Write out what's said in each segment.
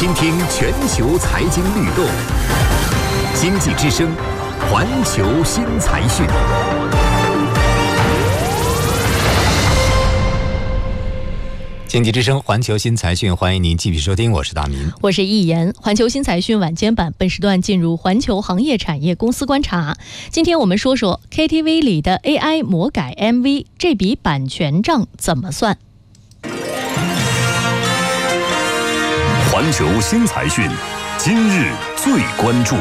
倾听全球财经律动，经济之声，环球新财讯。经济之声，环球新财讯，欢迎您继续收听，我是大民， 我是易言。环球新财讯晚间版本时段进入环球行业产业公司观察。今天我们说说 KTV 里的 AI 魔改 MV， 这笔版权账怎么算？ 环球新财讯，今日最关注。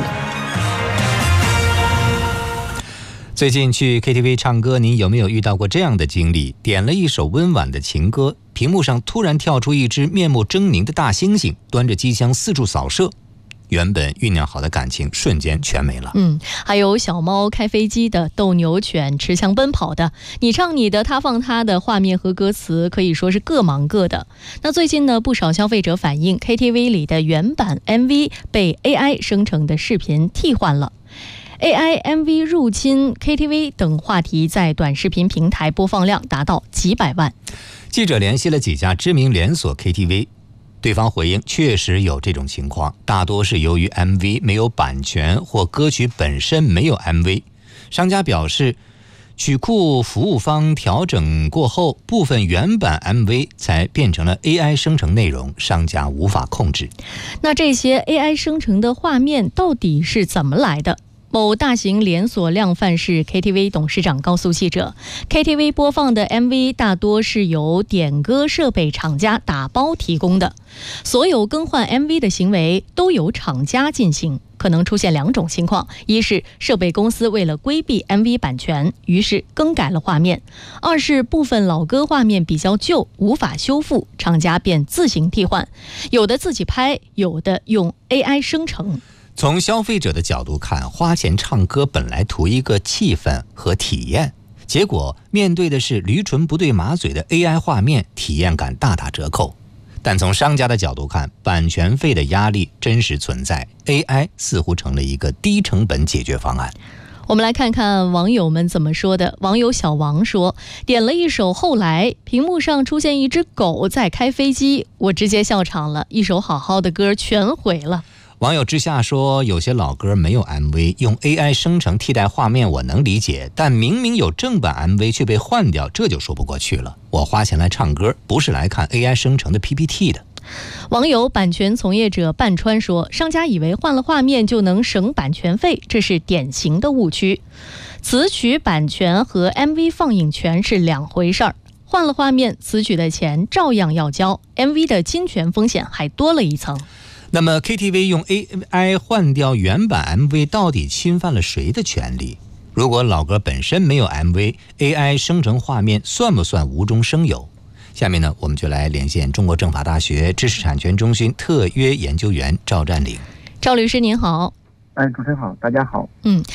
最近去 KTV 唱歌，您有没有遇到过这样的经历？点了一首温婉的情歌，屏幕上突然跳出一只面目狰狞的大猩猩，端着机枪四处扫射，原本酝酿好的感情瞬间全没了。 还有小猫开飞机的，斗牛犬持枪奔跑的，你唱你的，他放他的，画面和歌词可以说是各忙各的。那最近呢，不少消费者反映 KTV 里的原版 MV 被 AI 生成的视频替换了。AI MV 入侵 KTV 等话题在短视频平台播放量达到几百万。 记者联系了几家知名连锁 KTV， 对方回应确实有这种情况，大多是由于 MV 没有版权或歌曲本身没有 MV。 商家表示，曲库服务方调整过后，部分原版 MV 才变成了 AI 生成内容，商家无法控制。 那这些 AI 生成的画面到底是怎么来的？某大型连锁量贩式 KTV 董事长告诉记者， KTV 播放的 MV 大多是由点歌设备厂家打包提供的，所有更换 MV 的行为都由厂家进行，可能出现两种情况：一是设备公司为了规避 MV 版权，于是更改了画面；二是部分老歌画面比较旧，无法修复，厂家便自行替换，有的自己拍，有的用 AI 生成。 从消费者的角度看，花钱唱歌本来图一个气氛和体验，结果面对的是驴唇不对马嘴的 AI 画面，体验感大打折扣。但从商家的角度看，版权费的压力真实存在， AI 似乎成了一个低成本解决方案。 我们来看看网友们怎么说的。网友小王说，点了一首后来，屏幕上出现一只狗在开飞机，我直接笑场了，一首好好的歌全毁了。 网友之下说，有些老歌没有 MV， 用 AI 生成替代画面我能理解，但明明有正版 MV 却被换掉，这就说不过去了。我花钱来唱歌，不是来看 AI 生成的 PPT 的。 网友版权从业者半川说，商家以为换了画面就能省版权费，这是典型的误区。词曲版权和 MV 放映权是两回事儿，换了画面，词曲的钱照样要交， MV 的侵权风险还多了一层。 那么 KTV 用 AI 换掉原版 MV 到底侵犯了谁的权利？如果老歌本身没有 MV， AI 生成画面算不算无中生有？下面呢，我们就来连线中国政法大学知识产权中心特约研究员赵占领。 赵律师您好。 主持人好，大家好。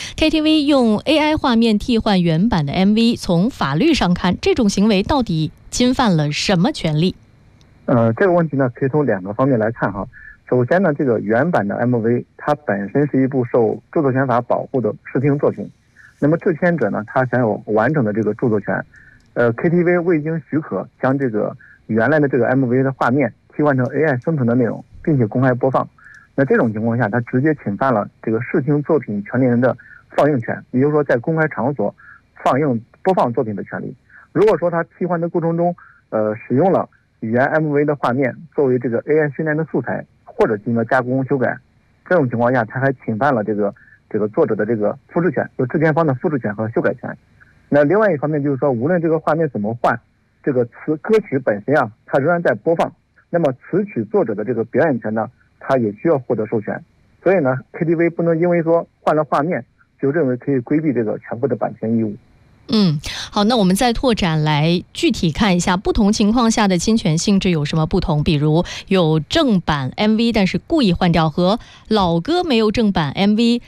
KTV 用 AI 画面替换原版的 MV， 从法律上看，这种行为到底侵犯了什么权利？ 这个问题呢，可以从两个方面来看哈。首先呢，这个原版的 MV 它本身是一部受著作权法保护的视听作品，那么制片者呢，他享有完整的这个著作权。KTV 未经许可将这个原来的这个 MV 的画面替换成 AI 生成的内容，并且公开播放，那这种情况下，它直接侵犯了这个视听作品权利人的放映权，也就是说在公开场所放映播放作品的权利。如果说它替换的过程中，使用了原 MV 的画面作为这个 AI 训练的素材，或者进行了加工修改，这种情况下，它还侵犯了这个作者的这个复制权，就制片方的复制权和修改权。那另外一方面就是说，无论这个画面怎么换，这个歌曲本身它仍然在播放，那么词曲作者的这个表演权呢，它也需要获得授权。所以呢 KTV 不能因为说换了画面就认为可以规避这个全部的版权义务。 好，那我们再拓展来具体看一下不同情况下的侵权性质有什么不同，比如有正版 MV 但是故意换掉，和老歌没有正版 MV